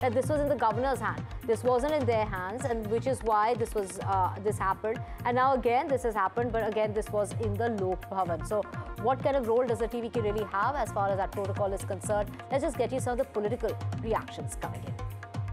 that this was in the governor's hand. This wasn't in their hands, and which is why this happened. And now again this has happened, but again this was in the Lok Bhavan. So what kind of role does the TVK really have as far as that protocol is concerned? Let's just get you some of the political reactions coming in.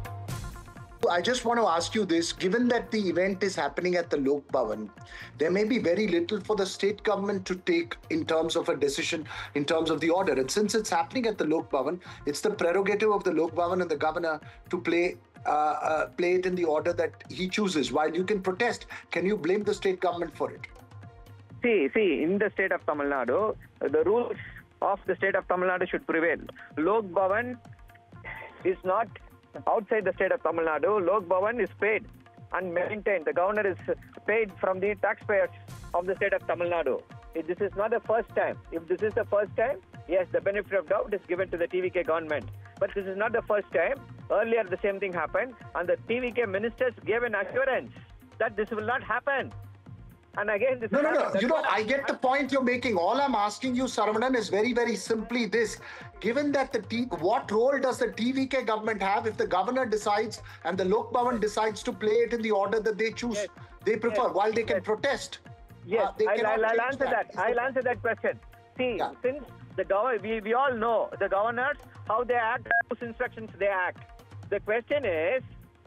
I just want to ask you this, given that the event is happening at the Lok Bhavan, there may be very little for the state government to take in terms of a decision, in terms of the order. And since it's happening at the Lok Bhavan, it's the prerogative of the Lok Bhavan and the governor to play it in the order that he chooses. While you can protest, can you blame the state government for it? See, in the state of Tamil Nadu, the rules of the state of Tamil Nadu should prevail. Lok Bhavan is not outside the state of Tamil Nadu. Lok Bhavan is paid and maintained. The governor is paid from the taxpayers of the state of Tamil Nadu. This is not the first time. If this is the first time, yes, the benefit of doubt is given to the TVK government. But this is not the first time. Earlier, the same thing happened, and the TVK ministers gave an assurance that this will not happen. And again, this No. You know, I get the point you're making. All I'm asking you, Saravanan, is very, very simply this. Given that what role does the TVK government have if the governor decides and the Lok Bhavan decides to play it in the order that they choose, they prefer, while they can protest? Yes, I'll answer that. I'll answer that question. See, since the governor, we all know the governors, how they act, whose instructions they act. The question is,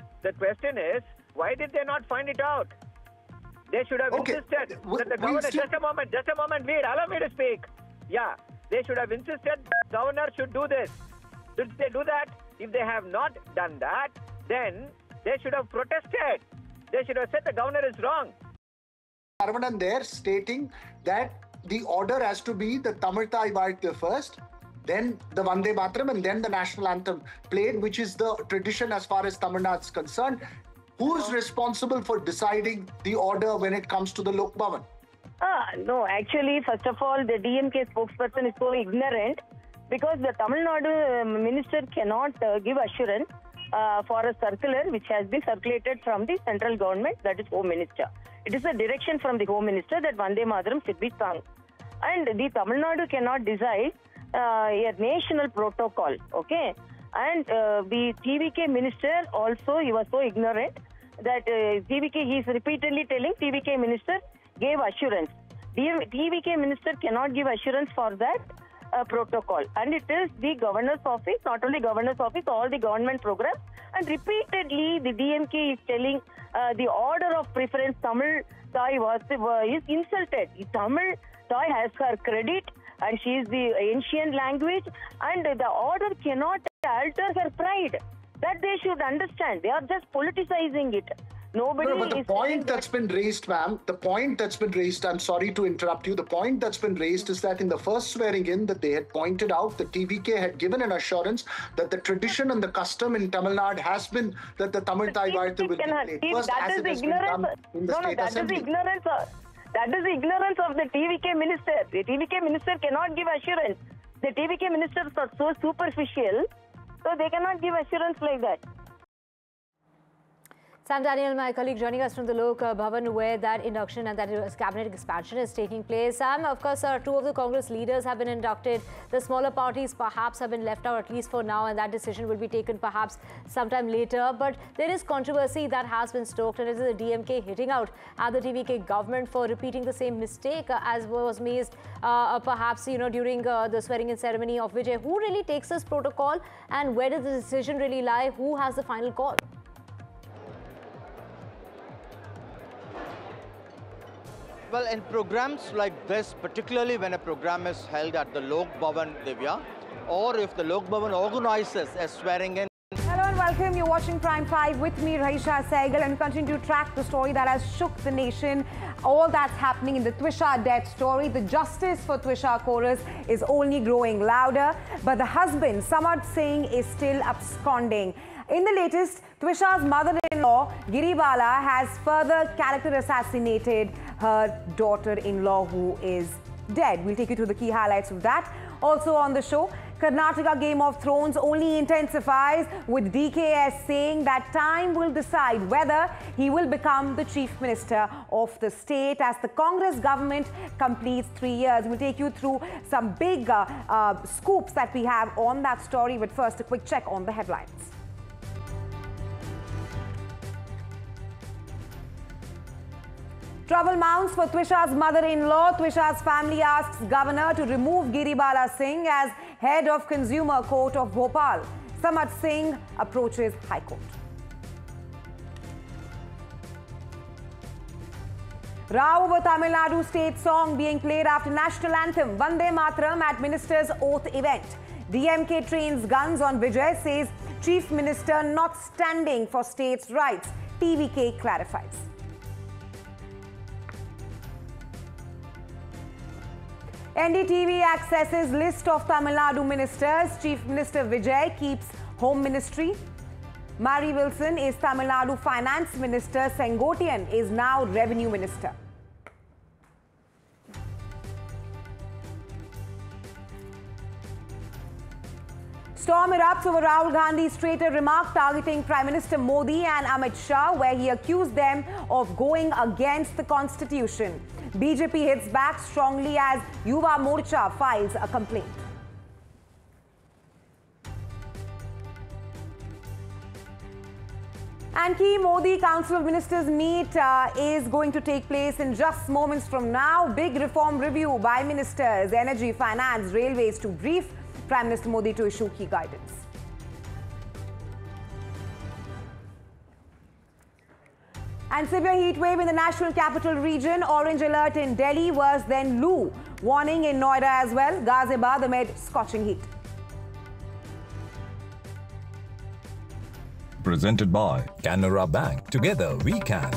why did they not find it out? They should have insisted that the governor... Just a moment, wait, allow me to speak. Yeah, they should have insisted that the governor should do this. Did they do that? If they have not done that, then they should have protested. They should have said the governor is wrong. Saravanan there stating that the order has to be the Tamil Thai Vartha first, then the Vande Mataram, and then the national anthem played, which is the tradition as far as Tamil Nadu is concerned. Who is responsible for deciding the order when it comes to the Lok Bhavan? No, actually, first of all, the DMK spokesperson is so ignorant because the Tamil Nadu minister cannot give assurance for a circular which has been circulated from the central government, that is Home Minister. It is a direction from the Home Minister that Vande Mataram should be sung. And the Tamil Nadu cannot decide a national protocol, okay? And the TVK minister also, he was so ignorant that he is repeatedly telling TVK minister gave assurance. TVK minister cannot give assurance for that protocol. And it is the governor's office, not only governor's office, all the government programs. And repeatedly the DMK is telling the order of preference Tamil Thai is insulted. Tamil Thai has her credit and she is the ancient language, and the order cannot alter her pride. That they should understand. They are just politicizing it. Nobody but the point that's been raised, ma'am, the point that's been raised, I'm sorry to interrupt you, the point that's been raised is that in the first swearing in that they had pointed out, the TVK had given an assurance that the tradition and the custom in Tamil Nadu has been that the Tamil Thai Vartha will be played first, as it has been done in the state assembly. That is the ignorance of the TVK minister. The TVK minister cannot give assurance. The TVK ministers are so superficial, so they cannot give assurance like that. Sam Daniel, my colleague, joining us from the Lok Bhavan, where that induction and that cabinet expansion is taking place. Sam, of course, two of the Congress leaders have been inducted. The smaller parties perhaps have been left out, at least for now, and that decision will be taken perhaps sometime later. But there is controversy that has been stoked, and it is the DMK hitting out at the TVK government for repeating the same mistake as was made perhaps, during the swearing-in ceremony of Vijay. Who really takes this protocol, and where does the decision really lie? Who has the final call? Well, in programs like this, particularly when a program is held at the Lok Bhavan, Divya, or if the Lok Bhavan organizes a swearing-in. Hello and welcome. You're watching Prime 5 with me, Rahisha Sehgal, and we continue to track the story that has shook the nation. All that's happening in the Twisha death story. The justice for Twisha chorus is only growing louder, but the husband, Samad Singh, is still absconding. In the latest, Twisha's mother-in-law, Giribala, has further character assassinated her daughter-in-law, who is dead. We'll take you through the key highlights of that. Also on the show, Karnataka Game of Thrones only intensifies, with DKS saying that time will decide whether he will become the chief minister of the state as the Congress government completes 3 years. We'll take you through some big scoops that we have on that story, but first a quick check on the headlines. Trouble mounts for Twisha's mother-in-law. Twisha's family asks Governor to remove Giribala Singh as head of Consumer Court of Bhopal. Samat Singh approaches High Court. Row over Tamil Nadu state song being played after national anthem Vande Mataram at Minister's Oath event. DMK trains guns on Vijay, says Chief Minister not standing for states' rights. TVK clarifies. NDTV accesses list of Tamil Nadu ministers. Chief Minister Vijay keeps Home Ministry. Mary Wilson is Tamil Nadu Finance Minister. Sengotian is now Revenue Minister. Storm erupts over Rahul Gandhi's traitor remark targeting Prime Minister Modi and Amit Shah, where he accused them of going against the constitution. BJP hits back strongly as Yuva Morcha files a complaint. And key Modi Council of Ministers meet is going to take place in just moments from now. Big reform review by ministers, energy, finance, railways to brief Prime Minister Modi to issue key guidance. And severe heat wave in the national capital region. Orange alert in Delhi was then Loo. Warning in Noida as well. Ghaziabad amid scorching heat. Presented by Canara Bank. Together we can.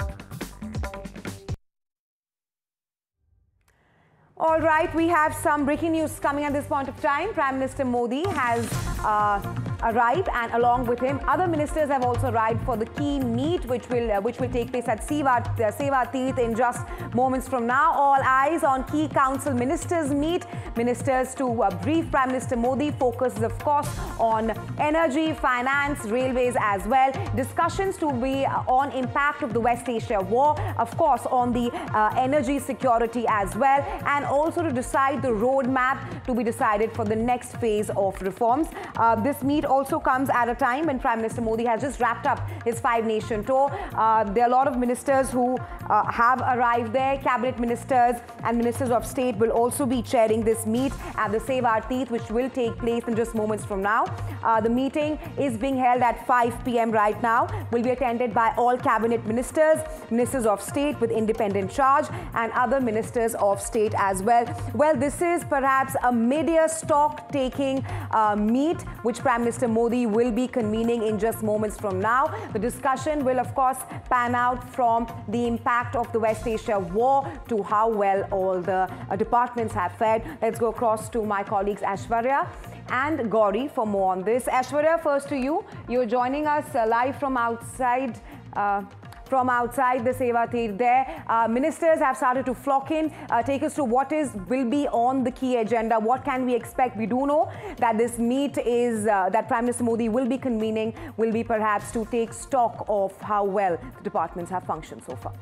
All right, we have some breaking news coming at this point of time. Prime Minister Modi has arrived, and along with him, other ministers have also arrived for the key meet, which will take place at Seva Tirth in just moments from now. All eyes on key council ministers meet. Ministers to brief Prime Minister Modi. Focuses, of course, on energy, finance, railways as well. Discussions to be on impact of the West Asia war, of course, on the energy security as well, and also to decide the roadmap to be decided for the next phase of reforms. This meet also comes at a time when Prime Minister Modi has just wrapped up his 5-nation tour. There are a lot of ministers who have arrived there. Cabinet ministers and ministers of state will also be chairing this meet at the Seva Tirth, which will take place in just moments from now. The meeting is being held at 5 p.m. right now. Will be attended by all cabinet ministers, ministers of state with independent charge, and other ministers of state as well. Well, this is perhaps a mid-year stock-taking meet, which Prime Minister Modi will be convening in just moments from now. The discussion will, of course, pan out from the impact of the West Asia war to how well all the departments have fared. Let's go across to my colleagues Aishwarya and Gauri for more on this. Aishwarya, first to you. You're joining us live from outside the Seva Tirth there. Ministers have started to flock in. Take us to what will be on the key agenda. What can we expect? We do know that this meet is that Prime Minister Modi will be convening, will be perhaps to take stock of how well the departments have functioned so far.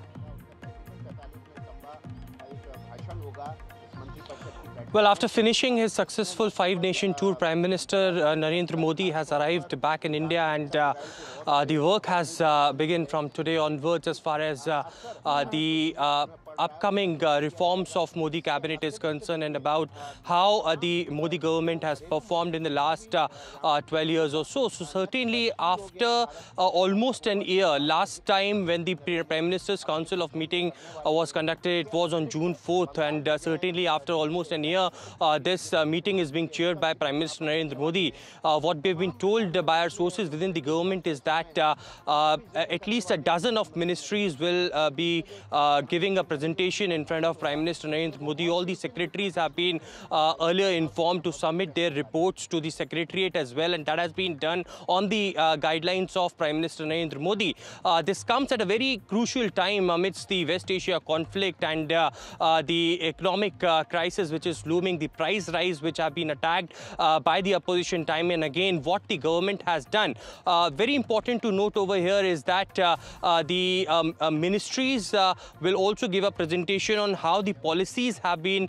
Well, after finishing his successful 5-nation tour, Prime Minister Narendra Modi has arrived back in India, and the work has begun from today onwards as far as the upcoming reforms of Modi cabinet is concerned, and about how the Modi government has performed in the last 12 years or so. So certainly after almost an year, last time when the Prime Minister's Council of Meeting was conducted, it was on June 4th, and certainly after almost an year, this meeting is being chaired by Prime Minister Narendra Modi. What we've been told by our sources within the government is that at least a dozen of ministries will be giving a presentation in front of Prime Minister Narendra Modi. All the secretaries have been earlier informed to submit their reports to the Secretariat as well, and that has been done on the guidelines of Prime Minister Narendra Modi. This comes at a very crucial time amidst the West Asia conflict and the economic crisis which is looming, the price rise which have been attacked by the opposition time and again. What the government has done, very important to note over here, is that the ministries will also give a presentation on how the policies have been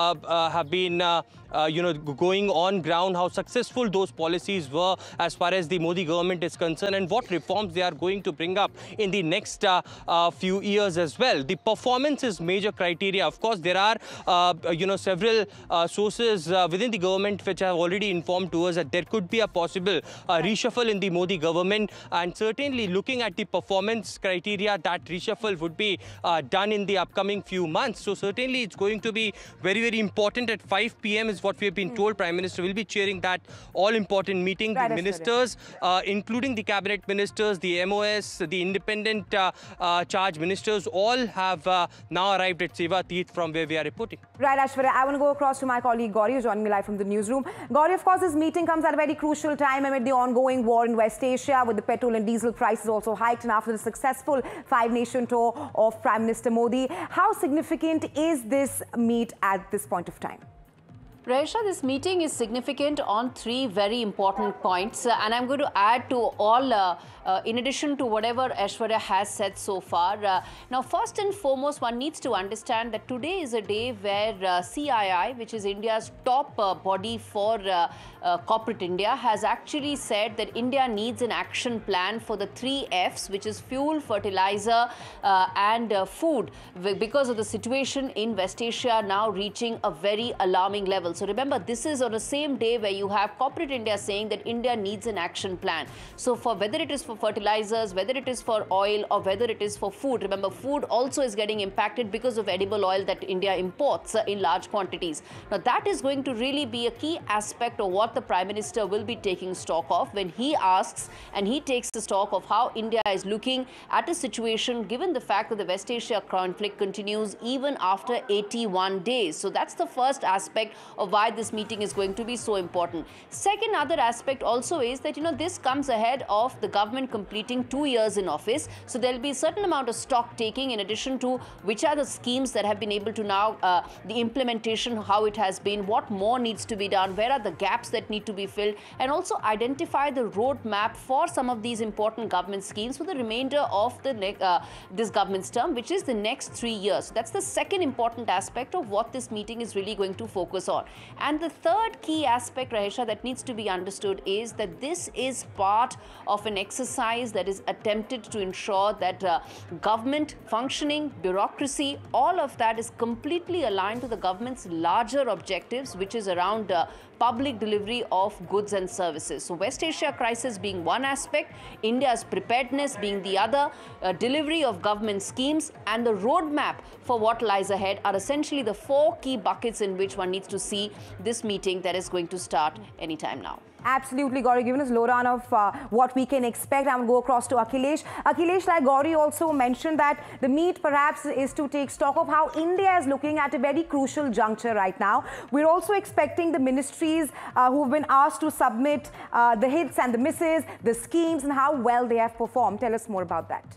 going on ground, how successful those policies were as far as the Modi government is concerned, and what reforms they are going to bring up in the next few years as well. The performance is major criteria. Of course, there are several sources within the government which have already informed to us that there could be a possible reshuffle in the Modi government, and certainly looking at the performance criteria, that reshuffle would be done in the upcoming few months. So certainly it's going to be very, very important. At 5 p.m. is what we have been told. Prime Minister will be chairing that all-important meeting. The ministers, including the cabinet ministers, the MOS, the independent charge ministers, all have now arrived at Seva Teeth, from where we are reporting. Right, Aishwarya. I want to go across to my colleague Gauri, who's joining me live from the newsroom. Gauri, of course, this meeting comes at a very crucial time amid the ongoing war in West Asia, with the petrol and diesel prices also hiked, and after the successful five-nation tour of Prime Minister Modi. How significant is this meet at this point of time? Raisha, this meeting is significant on three very important points, and I'm going to add to all, in addition to whatever Aishwarya has said so far. Now, first and foremost, one needs to understand that today is a day where CII, which is India's top body for corporate India, has actually said that India needs an action plan for the 3 Fs, which is fuel, fertilizer, and food, because of the situation in West Asia now reaching a very alarming level. So remember, this is on the same day where you have corporate India saying that India needs an action plan. So for whether it is for fertilizers, whether it is for oil, or whether it is for food, remember, food also is getting impacted because of edible oil that India imports in large quantities. Now that is going to really be a key aspect of what the Prime Minister will be taking stock of when he asks and he takes the stock of how India is looking at a situation, given the fact that the West Asia conflict continues even after 81 days. So that's the first aspect of why this meeting is going to be so important. Second other aspect also is that, this comes ahead of the government completing 2 years in office. So there'll be a certain amount of stock taking, in addition to which are the schemes that have been able to now, the implementation, how it has been, what more needs to be done, where are the gaps that need to be filled, and also identify the roadmap for some of these important government schemes for the remainder of the this government's term, which is the next 3 years. So that's the second important aspect of what this meeting is really going to focus on. And the third key aspect, Rahisha, that needs to be understood is that this is part of an exercise that is attempted to ensure that government functioning, bureaucracy, all of that is completely aligned to the government's larger objectives, which is around public delivery of goods and services. So West Asia crisis being one aspect, India's preparedness being the other, delivery of government schemes, and the roadmap for what lies ahead are essentially the 4 key buckets in which one needs to see this meeting that is going to start anytime now. Absolutely, Gauri, given us lowdown of what we can expect. I'm going to go across to Akhilesh. Akhilesh, like Gauri also mentioned, that the meet perhaps is to take stock of how India is looking at a very crucial juncture right now. We're also expecting the ministries who have been asked to submit the hits and the misses, the schemes, and how well they have performed. Tell us more about that.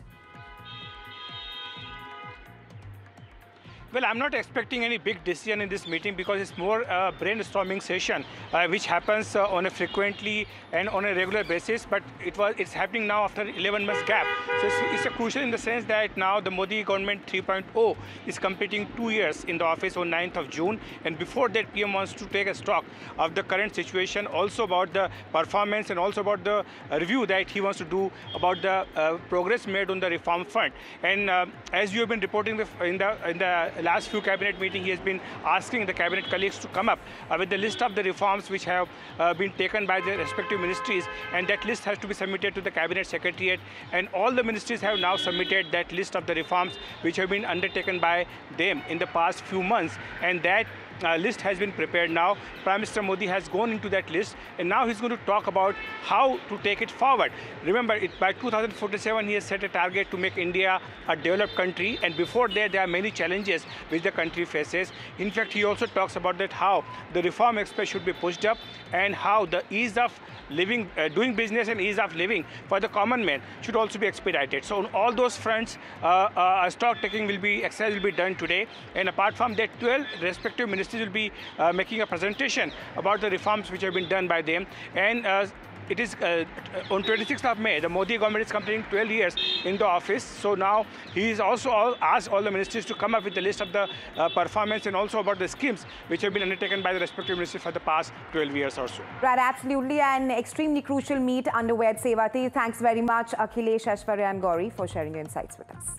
Well, I'm not expecting any big decision in this meeting because it's more a brainstorming session, which happens on a frequently and on a regular basis. But it's happening now after 11 months gap. So it's a crucial in the sense that now the Modi government 3.0 is completing 2 years in the office on 9th of June. And before that, PM wants to take a stock of the current situation, also about the performance and also about the review that he wants to do about the progress made on the reform front. And as you have been reporting in the last few cabinet meetings, he has been asking the cabinet colleagues to come up with the list of the reforms which have been taken by the respective ministries, and that list has to be submitted to the cabinet secretariat, and all the ministries have now submitted that list of the reforms which have been undertaken by them in the past few months, and that list has been prepared now. Prime Minister Modi has gone into that list, and now he's going to talk about how to take it forward. Remember, by 2047, he has set a target to make India a developed country, and before that, there are many challenges which the country faces. In fact, he also talks about that how the reform aspect should be pushed up, and how the ease of living, doing business and ease of living for the common man should also be expedited. So on all those fronts, stock taking exercise will be done today, and apart from that, 12 respective ministries will be making a presentation about the reforms which have been done by them. And it is on 26th of May, the Modi government is completing 12 years into office. So now he is also asked all the ministers to come up with a list of the performance and also about the schemes which have been undertaken by the respective ministries for the past 12 years or so. Right, absolutely. An extremely crucial meet underway at Sewa-Teerth. Thanks very much, Akhilesh, Aishwarya and Gauri, for sharing your insights with us.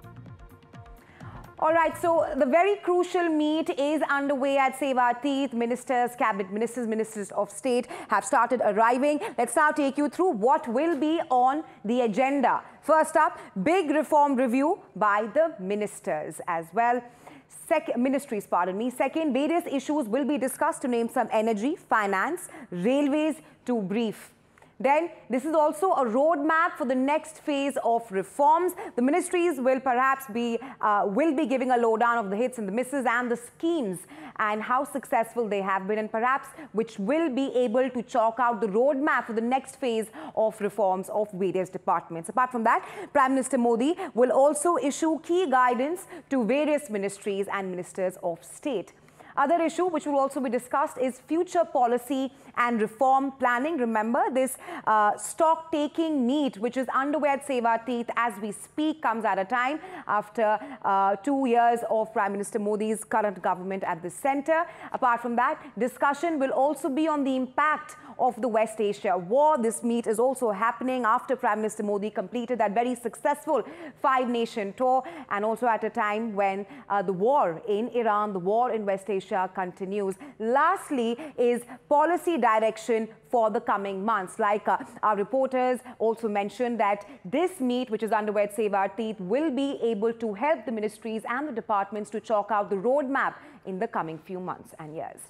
All right, so the very crucial meet is underway at Sewa-Teerth. Ministers, cabinet ministers of state have started arriving. Let's now take you through what will be on the agenda. First up, big reform review by the ministers as well. Ministries, pardon me. Second, various issues will be discussed, to name some: energy, finance, railways, to brief. Then, this is also a roadmap for the next phase of reforms. The ministries will perhaps be giving a lowdown of the hits and the misses and the schemes and how successful they have been, and perhaps which will be able to chalk out the roadmap for the next phase of reforms of various departments. Apart from that, Prime Minister Modi will also issue key guidance to various ministries and ministers of state. Other issue which will also be discussed is future policy and reform planning. Remember, this stock-taking meet, which is underway at Sewa-Teerth as we speak, comes at a time after 2 years of Prime Minister Modi's current government at the centre. Apart from that, discussion will also be on the impact of the West Asia war. This meet is also happening after Prime Minister Modi completed that very successful 5-nation tour, and also at a time when the war in Iran, the war in West Asia continues. Lastly is policy direction for the coming months. Like our reporters also mentioned, that this meet, which is underway at Sewa-Teerth, will be able to help the ministries and the departments to chalk out the roadmap in the coming few months and years.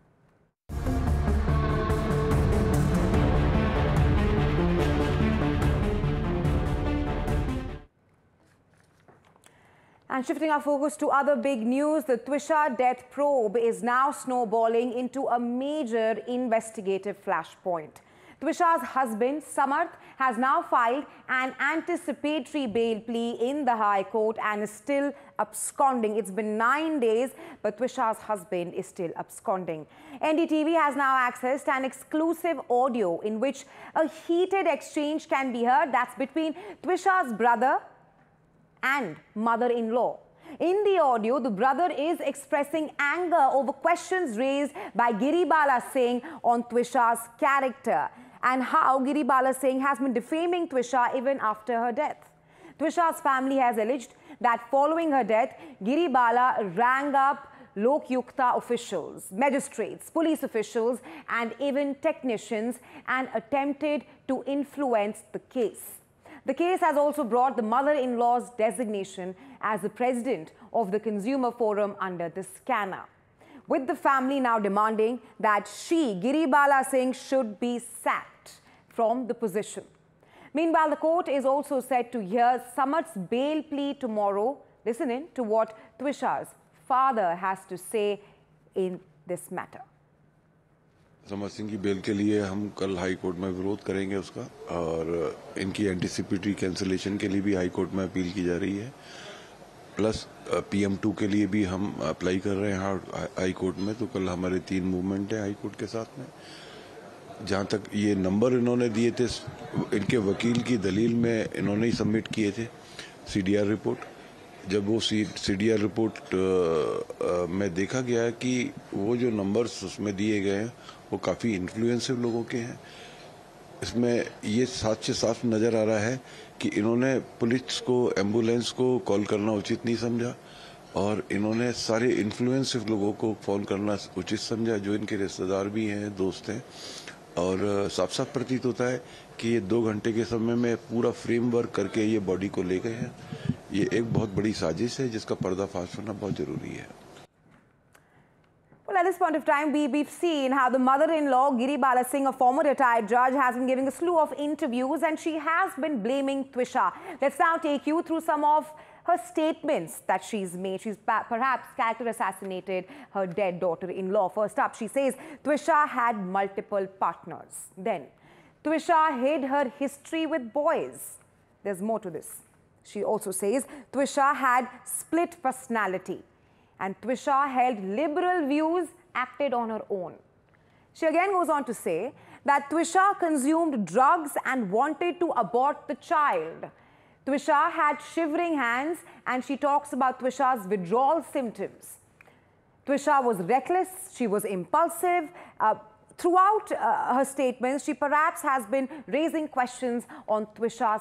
And shifting our focus to other big news, the Twisha death probe is now snowballing into a major investigative flashpoint. Twisha's husband, Samarth, has now filed an anticipatory bail plea in the High Court and is still absconding. It's been 9 days, but Twisha's husband is still absconding. NDTV has now accessed an exclusive audio in which a heated exchange can be heard. That's between Twisha's brother and mother-in-law. In the audio, the brother is expressing anger over questions raised by Giribala Singh on Twisha's character and how Giribala Singh has been defaming Twisha even after her death. Twisha's family has alleged that following her death, Giribala rang up Lok Yukta officials, magistrates, police officials and even technicians and attempted to influence the case. The case has also brought the mother-in-law's designation as the president of the Consumer Forum under the scanner, with the family now demanding that she, Giribala Singh, should be sacked from the position. Meanwhile, the court is also set to hear Samarth's bail plea tomorrow. Listen in to what Twisha's father has to say in this matter. समर्थ सिंह की bell के लिए हम कल high court में विरोध करेंगे उसका, और इनकी एंटीसिपेटरी कैंसिलेशन के लिए भी हाई कोर्ट में अपील की जा रही है, प्लस PM2 के लिए भी हम अप्लाई कर रहे हैं हाई कोर्ट में। तो कल हमारे 3 मूवमेंट हैं हाई कोर्ट के साथ में। जहां तक ये नंबर इन्होंने दिए थे, इनके वकील की दलील में इन्होंने ही सबमिट किए थे CDR रिपोर्ट। जब वो CDR रिपोर्ट में देखा गया कि वो जो नंबर्स उसमें दिए गए हैं वो काफ़ी इन्फ्लुएंसिव लोगों के हैं, इसमें ये साफ से साफ नज़र आ रहा है कि इन्होंने पुलिस को, एम्बुलेंस को कॉल करना उचित नहीं समझा और इन्होंने सारे इन्फ्लुएंसिव लोगों को फ़ोन करना उचित समझा, जो इनके रिश्तेदार भी हैं, दोस्त हैं। और साफ साफ प्रतीत होता है कि ये 2 घंटे के समय में पूरा फ्रेमवर्क करके ये बॉडी को ले गए हैं। ये एक बहुत बड़ी साजिश है जिसका पर्दाफाश होना बहुत ज़रूरी है। Well, at this point of time, we've seen how the mother-in-law, Giribala Singh, a former retired judge, has been giving a slew of interviews and she has been blaming Twisha. Let's now take you through some of her statements that she's made. She's perhaps character assassinated her dead daughter-in-law. First up, she says Twisha had multiple partners. Then, Twisha hid her history with boys. There's more to this. She also says Twisha had split personality and Twisha held liberal views, acted on her own. She again goes on to say that Twisha consumed drugs and wanted to abort the child. Twisha had shivering hands and she talks about Twisha's withdrawal symptoms. Twisha was reckless, she was impulsive. Throughout her statements, she perhaps has been raising questions on Twisha's